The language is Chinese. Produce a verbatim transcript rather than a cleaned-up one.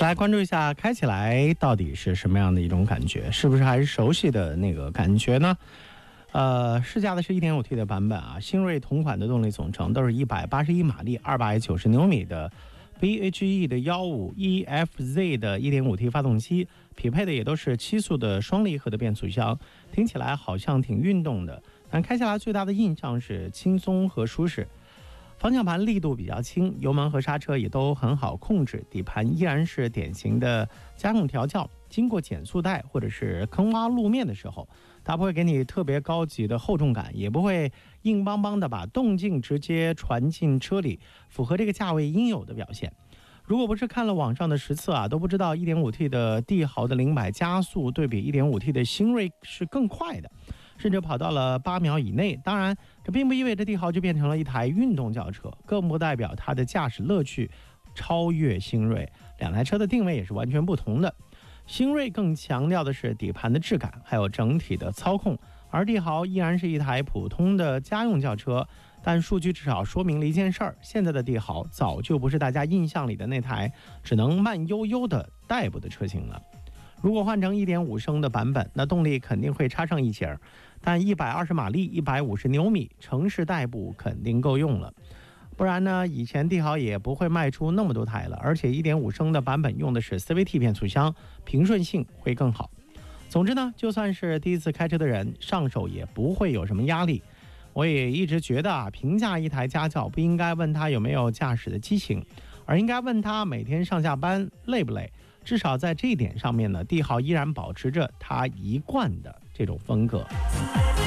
来关注一下开起来到底是什么样的一种感觉，是不是还是熟悉的那个感觉呢？呃，试驾的是 一点五 T 的版本啊，新锐同款的动力总成都是一百八十一马力、二百九十牛米的 B H E 的 一五 E F Z 的 一点五 T 发动机，匹配的也都是七速的双离合的变速箱，听起来好像挺运动的，但开下来最大的印象是轻松和舒适。方向盘力度比较轻，油门和刹车也都很好控制，底盘依然是典型的家用调教，经过减速带或者是坑洼路面的时候，它不会给你特别高级的厚重感，也不会硬邦邦的把动静直接传进车里，符合这个价位应有的表现。如果不是看了网上的实测啊，都不知道 一点五 T 的帝豪的零百加速对比 一点五 T 的新锐是更快的，甚至跑到了八秒以内。当然，这并不意味着帝豪就变成了一台运动轿车，更不代表它的驾驶乐趣超越新锐。两台车的定位也是完全不同的。新锐更强调的是底盘的质感，还有整体的操控，而帝豪依然是一台普通的家用轿车。但数据至少说明了一件事儿，现在的帝豪早就不是大家印象里的那台只能慢悠悠的代步的车型了。如果换成 一点五 升的版本，那动力肯定会差上一截儿，但一百二十马力、一百五十牛米，城市代步肯定够用了。不然呢，以前帝豪也不会卖出那么多台了，而且 一点五 升的版本用的是 C V T 变速箱，平顺性会更好。总之呢，就算是第一次开车的人，上手也不会有什么压力。我也一直觉得啊，评价一台家轿不应该问他有没有驾驶的激情，而应该问他每天上下班累不累。至少在这一点上面呢，帝豪依然保持着他一贯的这种风格。